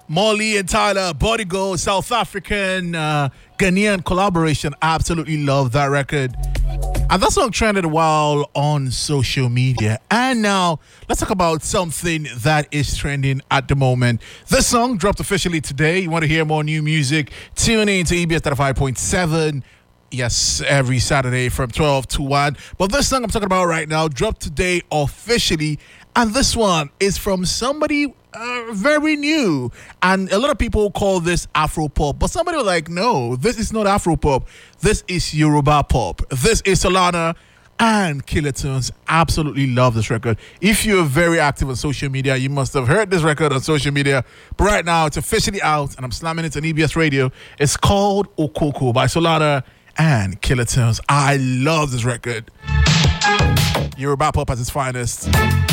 Molly and Tyler, Body Gold, South African, Ghanaian collaboration. Absolutely love that record. And that song trended a while on social media. And now, let's talk about something that is trending at the moment. This song dropped officially today. You want to hear more new music? Tune in to EBS 35.7. Yes, every Saturday from 12 to 1. But this song I'm talking about right now dropped today officially. And this one is from somebody very new. And a lot of people call this Afro pop. But somebody was like, no, this is not Afro pop. This is Yoruba pop. This is Solana and Killertunes. Absolutely love this record. If you're very active on social media, you must have heard this record on social media. But right now, it's officially out. And I'm slamming it on EBS Radio. It's called Okoko by Solana and Killertunes. I love this record. Yoruba pop at its finest.